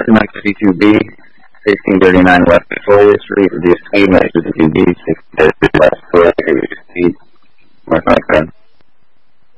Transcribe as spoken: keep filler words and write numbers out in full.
Mike fifty-two B, sixteen thirty-nine West Victoria Street, reduced speed, Mike fifty-two B, sixteen thirty-nine West Victoria Street, reduced speed, North Mike Fred.